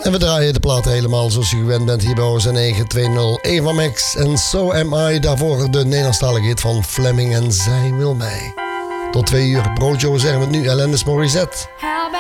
En we draaien de platen helemaal zoals u gewend bent hier bij OSN 920 Eva Max en So Am I. Daarvoor de Nederlandstalige hit van Fleming en Zij Wil Mij. Tot 2 uur. Broodjo zeggen we het nu. Alanis Morissette.